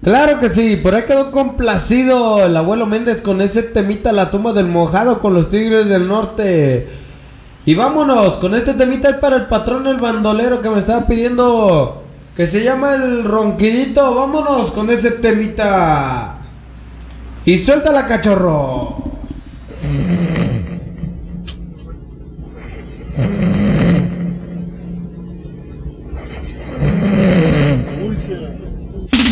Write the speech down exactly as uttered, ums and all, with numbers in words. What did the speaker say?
Claro que sí, por ahí quedó complacido el abuelo Méndez con ese temita La tumba del mojado con los Tigres del Norte. Y vámonos con este temita para el patrón el bandolero que me estaba pidiendo, que se llama el ronquidito. Vámonos con ese temita. Y suéltala, cachorro.